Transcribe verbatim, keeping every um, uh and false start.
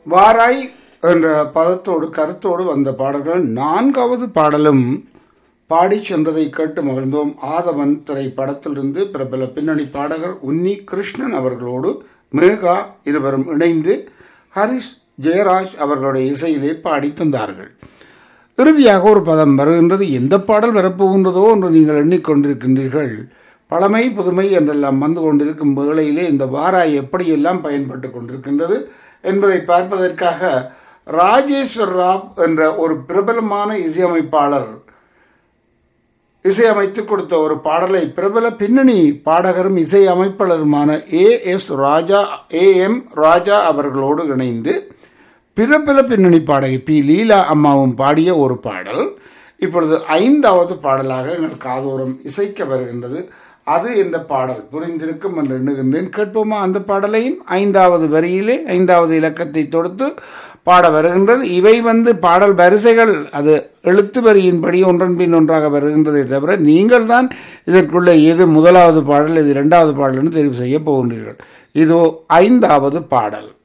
வாராய் என்ற பதத்தோடு கருத்தோடு வந்த பாடல்கள். நான்காவது பாடலும் பாடி சென்றதை கேட்டு மகிழ்ந்தோம். ஆதவன் திரைப்படத்திலிருந்து பிரபல பின்னணி பாடகர் உன்னி கிருஷ்ணன் அவர்களோடு மேகா இருவரும் இணைந்து ஹரிஷ் ஜெயராஜ் அவர்களுடைய இசையிலே பாடி தந்தார்கள். இறுதியாக ஒரு பதம் வருகின்றது. எந்த பாடல் வரப்போகின்றதோ என்று நீங்கள் எண்ணிக்கொண்டிருக்கின்றீர்கள். பழமை புதுமை என்றெல்லாம் வந்து கொண்டிருக்கும் வேளையிலே இந்த வாராய் எப்படியெல்லாம் பயன்பட்டு கொண்டிருக்கின்றது என்பதை பார்ப்பதற்காக ராஜேஸ்வர் ராவ் என்ற ஒரு பிரபலமான இசையமைப்பாளர் இசையமைத்து கொடுத்த ஒரு பாடலை பிரபல பின்னணி பாடகரும் இசையமைப்பாளருமான A S Raja A M ராஜா அவர்களோடு இணைந்து பிரபல பின்னணி பாடகி பி லீலா அம்மாவும் பாடிய ஒரு பாடல் இப்பொழுது ஐந்தாவது பாடலாக எங்கள் காதோரம் இசைக்க வருகின்றது. அது இந்த பாடல் புரிந்திருக்கும் என்று எண்ணுகின்றேன். கேட்போமா அந்த பாடலையும்? ஐந்தாவது வரியிலே ஐந்தாவது இலக்கத்தை தொடுத்து பாட வருகின்றது. இவை வந்து பாடல் வரிசைகள் அது எழுத்து வரியின்படி ஒன்றன் பின் ஒன்றாக வருகின்றதை தவிர நீங்கள் தான் இதற்குள்ள எது முதலாவது பாடல் எது இரண்டாவது பாடல் என்று தெரிவு செய்ய போகின்றீர்கள். இதோ ஐந்தாவது பாடல்.